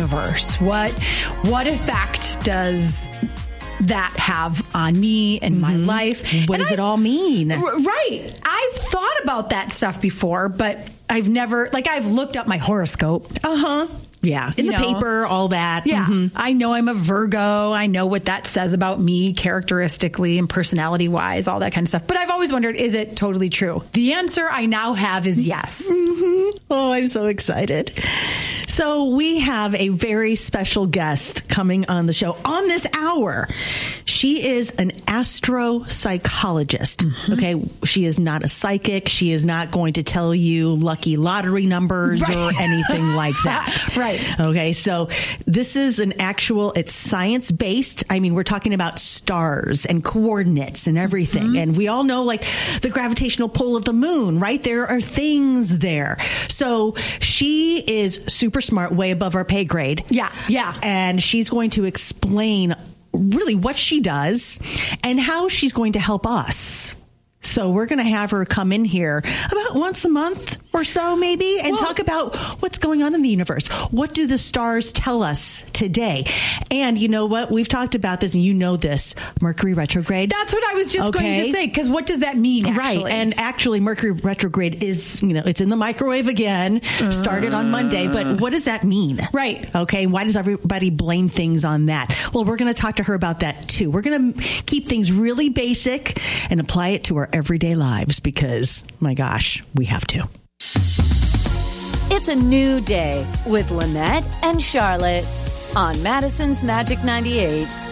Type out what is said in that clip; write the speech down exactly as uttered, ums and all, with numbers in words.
universe? What what effect does that have on me and my mm-hmm. life? What and does I, it all mean? R- right. I've thought about that stuff before, but I've never, like, I've looked up my horoscope. Uh-huh. Yeah. In you the know, paper, all that. Yeah. Mm-hmm. I know I'm a Virgo. I know what that says about me characteristically and personality wise, all that kind of stuff. But I've always wondered, is it totally true? The answer I now have is yes. Mm-hmm. Oh, I'm so excited. So we have a very special guest coming on the show on this hour. She is an astropsychologist. Mm-hmm. Okay. She is not a psychic. She is not going to tell you lucky lottery numbers right. or anything like that. Right. Okay. So this is an actual, it's science based. I mean, we're talking about stars and coordinates and everything. Mm-hmm. And we all know, like, the gravitational pull of the moon, right? There are things there. So she is super smart, way above our pay grade. Yeah. Yeah. And she's going to explain really what she does and how she's going to help us. So we're going to have her come in here about once a month or so, maybe, and well, talk about what's going on in the universe. What do the stars tell us today? And you know what? We've talked about this, and you know this. Mercury retrograde. That's what I was just okay. going to say, because what does that mean, actually? Right. And actually, Mercury retrograde is, you know, it's in the microwave again, uh, started on Monday. But what does that mean? Right. Okay. Why does everybody blame things on that? Well, we're going to talk to her about that, too. We're going to keep things really basic and apply it to our everyday lives because, my gosh, we have to. It's a new day with Lynette and Charlotte on Madison's Magic ninety-eight.